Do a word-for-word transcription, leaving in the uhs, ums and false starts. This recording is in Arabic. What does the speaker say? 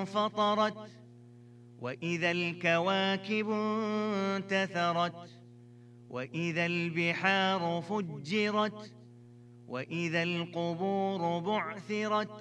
انفطرت وإذا الكواكب انتثرت وإذا البحار فجرت وإذا القبور بعثرت